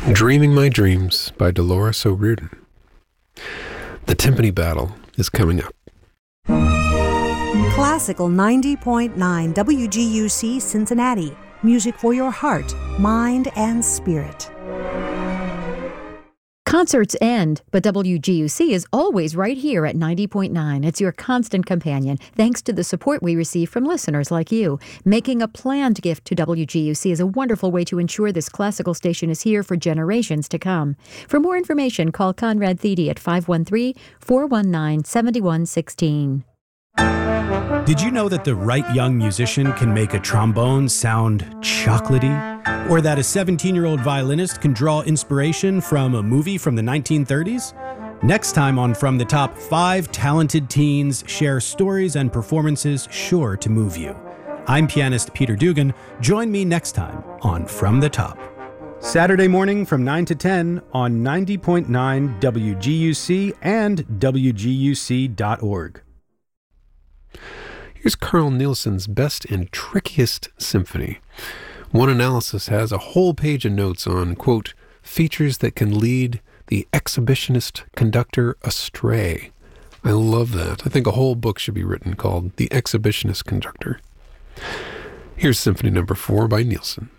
Dreaming My Dreams by Dolores O'Riordan. The Timpani Battle is coming up. Classical 90.9 WGUC Cincinnati. Music for your heart, mind, and spirit. Concerts end, but WGUC is always right here at 90.9. It's your constant companion, thanks to the support we receive from listeners like you. Making a planned gift to WGUC is a wonderful way to ensure this classical station is here for generations to come. For more information, call Conrad Thede at 513-419-7116. Did you know that the right young musician can make a trombone sound chocolatey? Or that a 17-year-old violinist can draw inspiration from a movie from the 1930s? Next time on From the Top, 5 talented teens share stories and performances sure to move you. I'm pianist Peter Dugan. Join me next time on From the Top. Saturday morning from 9 to 10 on 90.9 WGUC and WGUC.org. Here's Carl Nielsen's Best and Trickiest Symphony. One analysis has a whole page of notes on, quote, features that can lead the exhibitionist conductor astray. I love that. I think a whole book should be written called The Exhibitionist Conductor. Here's Symphony Number 4 by Nielsen.